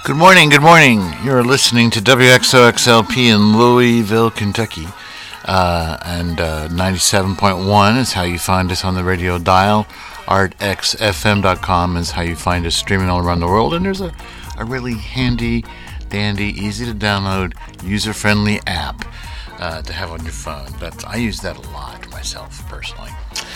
Good morning, good morning. You're listening to WXOXLP in Louisville, Kentucky. And 97.1 is how you find us on the radio dial. ArtXFM.com is how you find us streaming all around the world. And there's a really handy, dandy, easy to download, user-friendly app to have on your phone. I use that a lot myself, personally.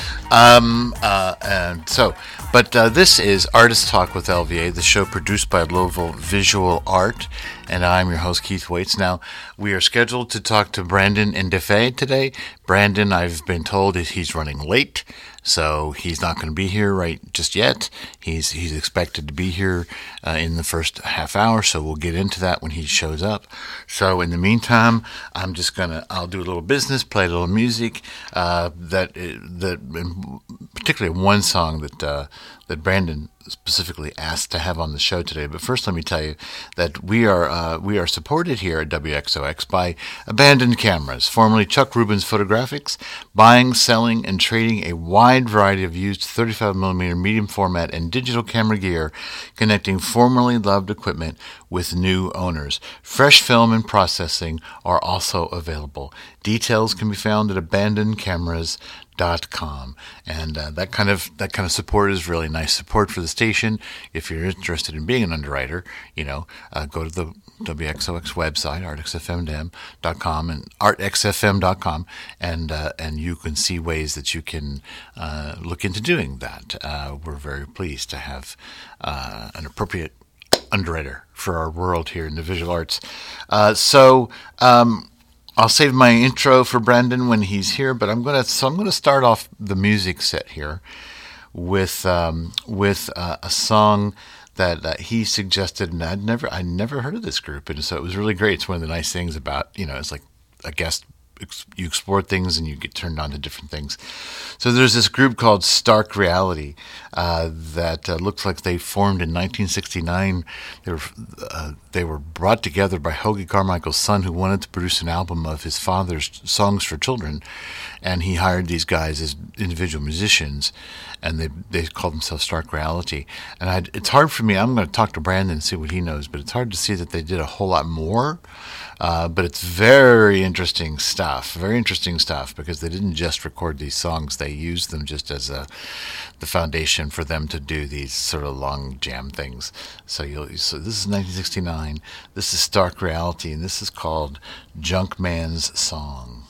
This is Artist Talk with LVA, the show produced by Louisville Visual Art, and I'm your host, Keith Waits. Now, we are scheduled to talk to Brandon Ndefé today. Brandon, I've been told that he's running late, so he's not going to be here right just yet. He's expected to be here in the first half hour, so we'll get into that when he shows up. So in the meantime, I'll do a little business, play a little music, particularly one song that Brandon specifically asked to have on the show today. But first, let me tell you that we are supported here at WXOX by Abandoned Cameras, formerly Chuck Rubin's Photographics, buying, selling, and trading a wide variety of used 35mm medium format and digital camera gear, connecting formerly loved equipment with new owners. Fresh film and processing are also available. Details can be found at abandonedcameras.com, and that kind of support is really nice support for the station. If you're interested in being an underwriter, go to the WXOX website, artxfm.com and artxfm.com, and you can see ways that you can look into doing that. We're very pleased to have an appropriate underwriter for our world here in the visual arts. I'll save my intro for Brandon when he's here, but I'm going to start off the music set here with a song that he suggested, and I'd never heard of this group, and so it was really great. It's one of the nice things about, it's like a guest. You explore things and you get turned on to different things. So there's this group called Stark Reality that looks like they formed in 1969. They were brought together by Hoagy Carmichael's son, who wanted to produce an album of his father's songs for children, and he hired these guys as individual musicians, and they called themselves Stark Reality. And it's hard for me. I'm going to talk to Brandon and see what he knows, but it's hard to see that they did a whole lot more. But it's very interesting stuff because they didn't just record these songs. They used them just as the foundation for them to do these sort of long jam things. So this is 1969. This is Stark Reality, and this is called Junkman's Song.